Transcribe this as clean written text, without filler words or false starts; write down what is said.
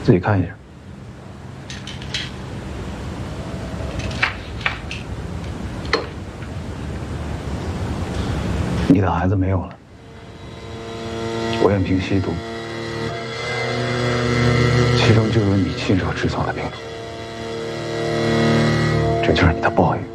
自己看一下。你的孩子没有了，我验平吸毒，其中就有你亲手制造的病毒，这就是你的报应。